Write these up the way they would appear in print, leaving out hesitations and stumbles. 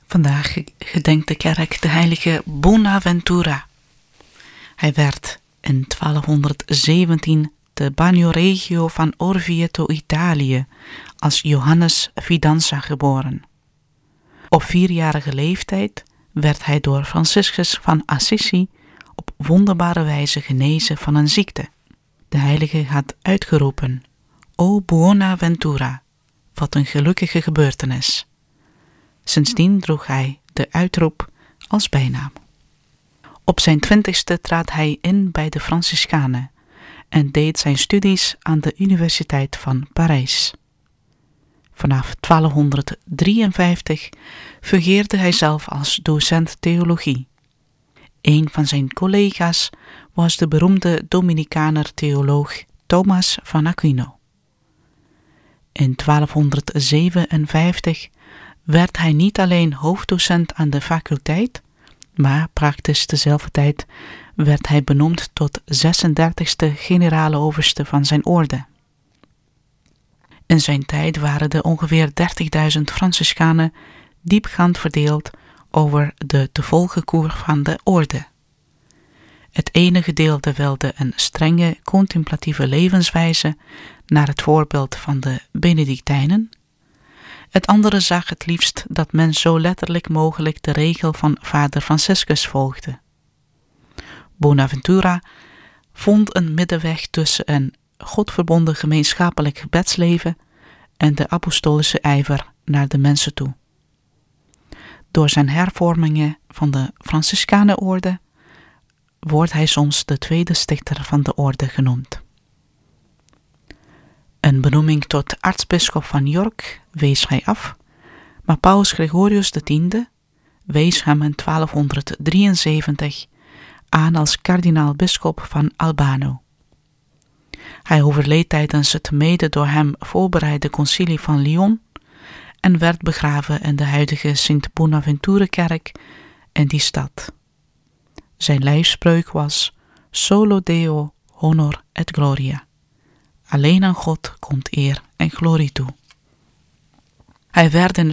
Vandaag gedenkt de kerk de heilige Bonaventura. Hij werd in 1217 te Bagnoregio van Orvieto, Italië, als Johannes Fidanza geboren. Op 4-jarige leeftijd werd hij door Franciscus van Assisi op wonderbare wijze genezen van een ziekte. De heilige had uitgeroepen: O Buonaventura, wat een gelukkige gebeurtenis. Sindsdien droeg hij de uitroep als bijnaam. Op zijn 20ste trad hij in bij de Franciscanen en deed zijn studies aan de Universiteit van Parijs. Vanaf 1253 fungeerde hij zelf als docent theologie. Een van zijn collega's was de beroemde Dominicaner theoloog Thomas van Aquino. In 1257 werd hij niet alleen hoofddocent aan de faculteit, maar praktisch dezelfde tijd werd hij benoemd tot 36e generale overste van zijn orde. In zijn tijd waren er ongeveer 30.000 Franciscanen diepgaand verdeeld over de te volgen koers van de orde. Het ene gedeelte wilde een strenge contemplatieve levenswijze naar het voorbeeld van de Benedictijnen. Het andere zag het liefst dat men zo letterlijk mogelijk de regel van vader Franciscus volgde. Bonaventura vond een middenweg tussen een godverbonden gemeenschappelijk gebedsleven en de apostolische ijver naar de mensen toe. Door zijn hervormingen van de Franciscanenorde wordt hij soms de tweede stichter van de orde genoemd. Een benoeming tot aartsbisschop van York wees hij af, maar Paus Gregorius X wees hem in 1273 aan als kardinaal-bisschop van Albano. Hij overleed tijdens het mede door hem voorbereide concilie van Lyon en werd begraven in de huidige Sint Bonaventure-kerk in die stad. Zijn lijfspreuk was: Solo Deo honor et gloria. Alleen aan God komt eer en glorie toe. Hij werd in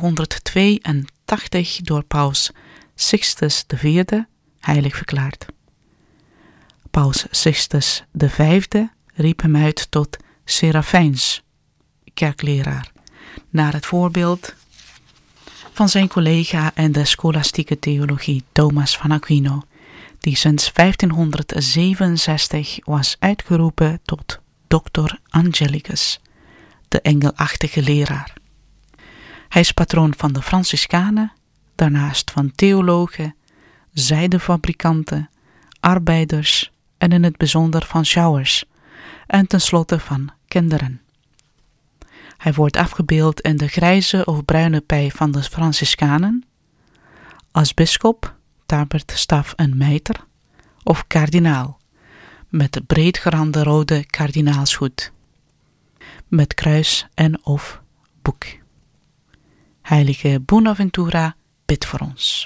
1482 door Paus Sixtus IV heilig verklaard. Paus Sixtus V riep hem uit tot Serafijns, kerkleraar, naar het voorbeeld van zijn collega in de scholastieke theologie Thomas van Aquino, die sinds 1567 was uitgeroepen tot Doctor Angelicus, de engelachtige leraar. Hij is patroon van de Franciscanen, daarnaast van theologen, zijdefabrikanten, arbeiders en in het bijzonder van sjouwers en tenslotte van kinderen. Hij wordt afgebeeld in de grijze of bruine pij van de Franciscanen, als bisschop, tabert, staf en mijter, of kardinaal, met de breedgerande rode kardinaalshoed, met kruis en of boek. Heilige Bonaventura, bid voor ons.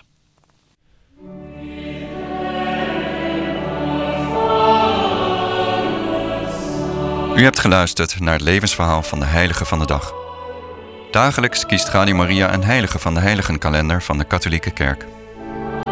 U hebt geluisterd naar het levensverhaal van de heilige van de dag. Dagelijks kiest Radio Maria een heilige van de heiligenkalender van de katholieke kerk.